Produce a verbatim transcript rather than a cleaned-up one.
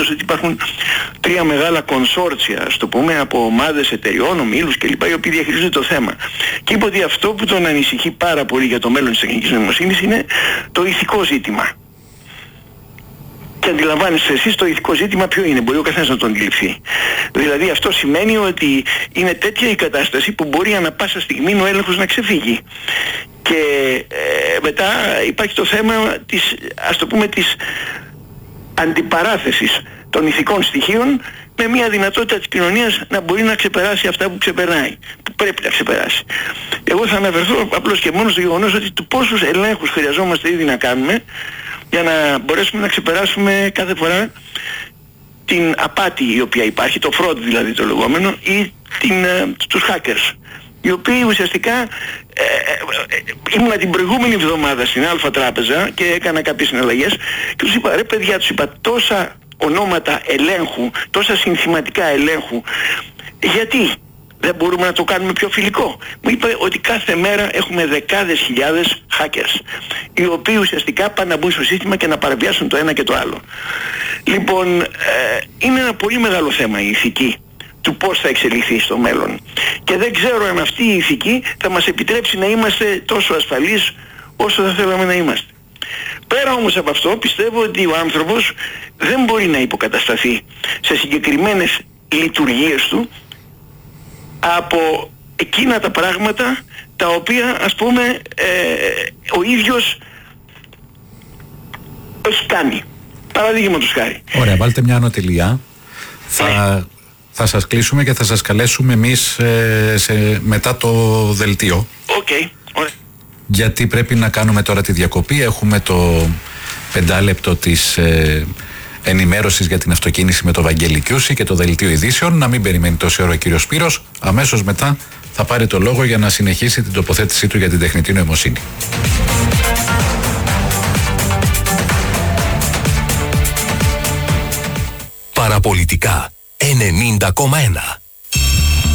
γεγονός ότι υπάρχουν τρία μεγάλα κονσόρτσια, ας το πούμε, από ομάδες εταιριών, ομίλους κλπ, οι οποίοι διαχειρίζονται το θέμα. Και είπε ότι αυτό που τον ανησυχεί πάρα πολύ για το μέλλον της τεχνικής νοημοσύνης είναι το ηθικό ζήτημα. Και αντιλαμβάνεστε εσείς το ηθικό ζήτημα ποιο είναι, μπορεί ο καθένας να τον αντιληφθεί. Δηλαδή αυτό σημαίνει ότι είναι τέτοια η κατάσταση που μπορεί ανά πάσα στιγμή ο έλεγχος να ξεφύγει. Και ε, μετά υπάρχει το θέμα της, ας το πούμε, της αντιπαράθεσης των ηθικών στοιχείων με μια δυνατότητα της κοινωνίας να μπορεί να ξεπεράσει αυτά που ξεπερνάει, που πρέπει να ξεπεράσει. Εγώ θα αναφερθώ απλώς και μόνο στο γεγονός ότι του πόσους ελέγχους χρειαζόμαστε ήδη να κάνουμε για να μπορέσουμε να ξεπεράσουμε κάθε φορά την απάτη η οποία υπάρχει, το fraud δηλαδή το λεγόμενο, ή την, ε, τους hackers, οι οποίοι ουσιαστικά ε, ε, ε, ήμουνα την προηγούμενη εβδομάδα στην Αλφα Τράπεζα και έκανα κάποιες συναλλαγές και τους είπα, ρε παιδιά, τους είπα, τόσα ονόματα ελέγχου, τόσα συνθηματικά ελέγχου, γιατί δεν μπορούμε να το κάνουμε πιο φιλικό? Μου είπε ότι κάθε μέρα έχουμε δεκάδες χιλιάδες hackers, οι οποίοι ουσιαστικά πάνε να μπουν στο σύστημα και να παραβιάσουν το ένα και το άλλο. Λοιπόν, ε, είναι ένα πολύ μεγάλο θέμα η ηθική του πώς θα εξελιχθεί στο μέλλον. Και δεν ξέρω αν αυτή η ηθική θα μας επιτρέψει να είμαστε τόσο ασφαλείς όσο θα θέλαμε να είμαστε. Πέρα όμως από αυτό, πιστεύω ότι ο άνθρωπος δεν μπορεί να υποκατασταθεί σε συγκεκριμένες λειτουργίες του από εκείνα τα πράγματα τα οποία, ας πούμε, ε, ο ίδιος έχει κάνει. Παραδείγματος χάρη. Ωραία, βάλτε μια ανωτελεία. Θα, θα σας κλείσουμε και θα σας καλέσουμε εμείς ε, σε, μετά το δελτίο. Οκ, okay, ωραία. Γιατί πρέπει να κάνουμε τώρα τη διακοπή. Έχουμε το πεντάλεπτο της ε, ενημέρωσης για την αυτοκίνηση με το Βαγγέλη Κιούση και το δελτίο ειδήσεων. Να μην περιμένει τόση ώρα ο κύριος Σπύρος. Αμέσως μετά θα πάρει το λόγο για να συνεχίσει την τοποθέτησή του για την τεχνητή νοημοσύνη. Παραπολιτικά ενενήντα κόμμα ένα.